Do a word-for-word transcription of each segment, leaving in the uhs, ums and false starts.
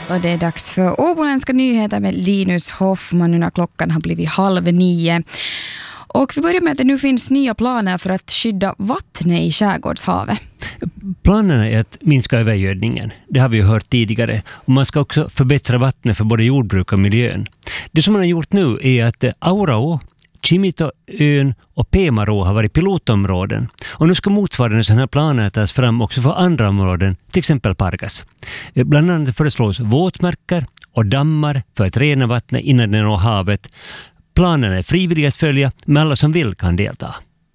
Och det är dags för Åboländska nyheter med Linus Hoffman. Nu när klockan har blivit halv nio. Och vi börjar med att det nu finns nya planer för att skydda vattnet i skärgårdshavet. Planerna är att minska övergödningen. Det har vi ju hört tidigare. Och man ska också förbättra vattnet för både jordbruk och miljön. Det som man har gjort nu är att Auraå, Kimitoön och Pemarå har varit pilotområden. Och nu ska motsvarande sådana här planer tas fram också för andra områden, till exempel Pargas. Bland annat föreslås våtmarker och dammar för att rena vattnet innan det når havet. Planerna är frivilliga att följa, men alla som vill kan delta.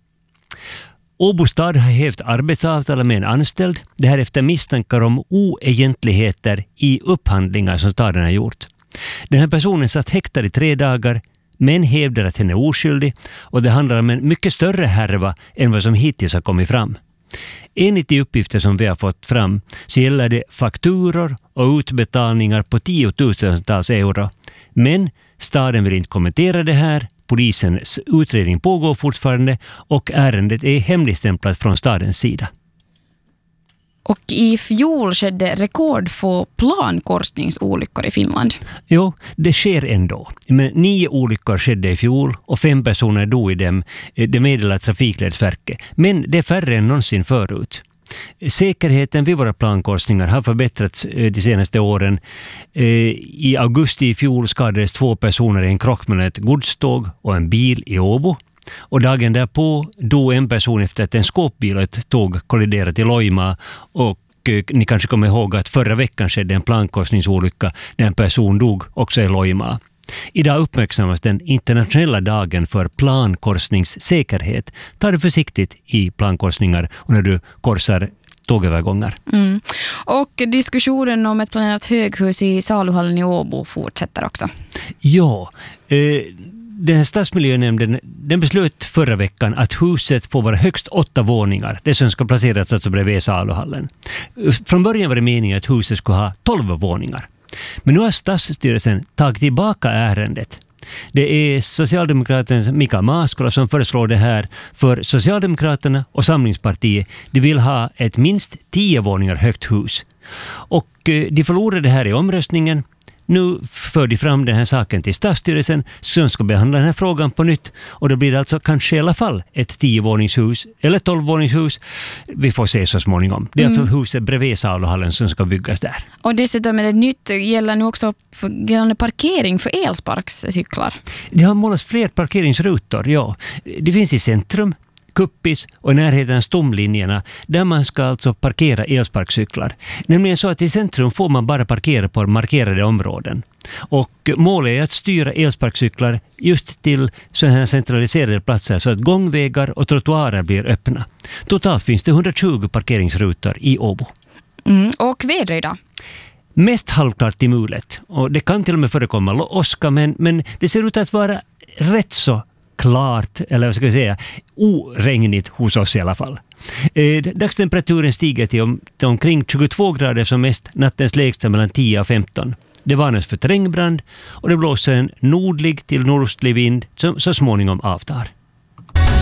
Åbo stad har hävt arbetsavtal med en anställd. Det här efter misstankar om oegentligheter i upphandlingar som staden har gjort. Den här personen satt häktad i tre dagar, men hävdar att henne är oskyldig, och det handlar om en mycket större härva än vad som hittills har kommit fram. Enligt de uppgifter som vi har fått fram så gäller det fakturor och utbetalningar på tiotusentals euro. Men staden vill inte kommentera det här. Polisens utredning pågår fortfarande och ärendet är hemligstämplat från stadens sida. Och i fjol skedde rekordfå plankorsningsolyckor i Finland. Jo, det sker ändå. Men nio olyckor skedde i fjol och fem personer dog i dem. Det meddelar Trafikledsverket. Men det är färre än någonsin förut. Säkerheten vid våra plankorsningar har förbättrats de senaste åren. I augusti i fjol skadades två personer i en krock mellan ett godståg och en bil i Åbo. Och dagen därpå dog en person efter att en skåpbil och ett tåg kolliderade i Loimaa. Och ni kanske kommer ihåg att förra veckan skedde en plankorsningsolycka där en person dog också i Loimaa. Idag uppmärksammas den internationella dagen för plankorsningssäkerhet. Ta det försiktigt i plankorsningar och när du korsar tågövergångar. Mm. Och diskussionen om ett planerat höghus i Saluhallen i Åbo fortsätter också. Ja, eh, den här stadsmiljönämnden den beslöt förra veckan att huset får vara högst åtta våningar. Det som ska placeras alltså bredvid Saluhallen. Från början var det meningen att huset skulle ha tolv våningar. Men nu har stadsstyrelsen tagit tillbaka ärendet. Det är Socialdemokraternas Mika Maaskola som föreslår det här, för Socialdemokraterna och Samlingspartiet de vill ha ett minst tio våningar högt hus. Och de förlorade det här i omröstningen. Nu för de fram den här saken till stadsstyrelsen som ska behandla den här frågan på nytt, och då blir det alltså kanske i alla fall ett tio-våningshus eller tolv-våningshus. Vi får se så småningom. Det är mm. alltså huset bredvid Saluhallen som ska byggas där. Och dessutom är det nytt, gäller nu också gällande parkering för elsparkcyklar. Det har målats fler parkeringsrutor, ja. Det finns i centrum, Kuppis och i närheten av stomlinjerna där man ska alltså parkera elsparkcyklar. Nämligen så att i centrum får man bara parkera på markerade områden. Och målet är att styra elsparkcyklar just till sådana här centraliserade platser så att gångvägar och trottoarer blir öppna. Totalt finns det hundratjugo parkeringsrutor i Åbo. Mm, och väder idag? Mest halvklart i mulet. Och det kan till och med förekomma åska, men, men det ser ut att vara rätt så klart, eller vad ska jag säga, oregnigt hos oss i alla fall. Eh, dagstemperaturen stiger till, om, till omkring tjugotvå grader som mest, nattens lägsta mellan tio och femton. Det varnas för terrängbrand och det blåser en nordlig till nordostlig vind som så småningom avtar.